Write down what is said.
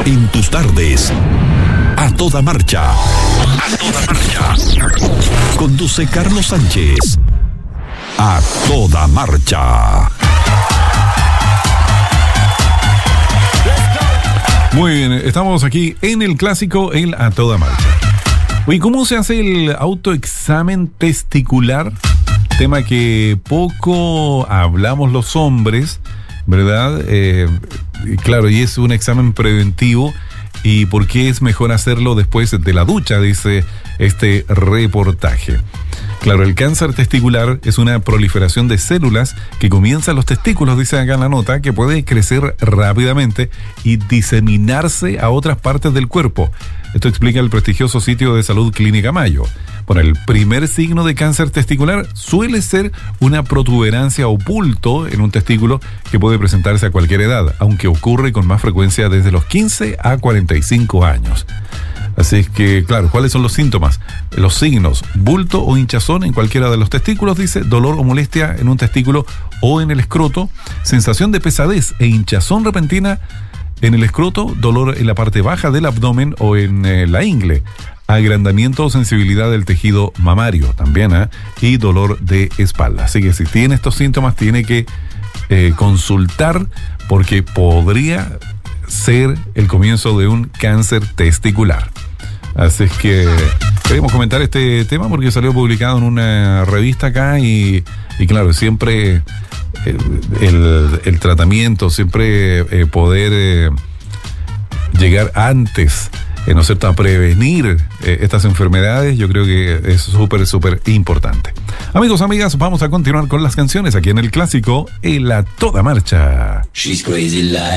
En tus tardes, a toda marcha. A toda marcha. Conduce Carlos Sánchez. A toda marcha. Muy bien, estamos aquí en el clásico, el A Toda Marcha. Oye, ¿cómo se hace el autoexamen testicular? Tema que poco hablamos los hombres, ¿verdad? Claro, y es un examen preventivo. ¿Y por qué es mejor hacerlo después de la ducha? Dice este reportaje. Claro, el cáncer testicular es una proliferación de células que comienza en los testículos, dice acá en la nota, que puede crecer rápidamente y diseminarse a otras partes del cuerpo. Esto explica el prestigioso sitio de salud Clínica Mayo. Bueno, el primer signo de cáncer testicular suele ser una protuberancia o bulto en un testículo que puede presentarse a cualquier edad, aunque ocurre con más frecuencia desde los 15 a 45 años. Así es que, claro, ¿cuáles son los síntomas? Los signos: bulto o hinchazón en cualquiera de los testículos, dice, dolor o molestia en un testículo o en el escroto, sensación de pesadez e hinchazón repentina en el escroto, dolor en la parte baja del abdomen o en la ingle, agrandamiento o sensibilidad del tejido mamario también, y dolor de espalda. Así que si tiene estos síntomas, tiene que consultar, porque podría ser el comienzo de un cáncer testicular. Así es que queremos comentar este tema porque salió publicado en una revista acá y claro, siempre el tratamiento, siempre poder llegar antes, ¿no es cierto?, a prevenir estas enfermedades, yo creo que es súper importante. Amigos, amigas, vamos a continuar con las canciones aquí en el clásico, el A Toda Marcha. She's crazy like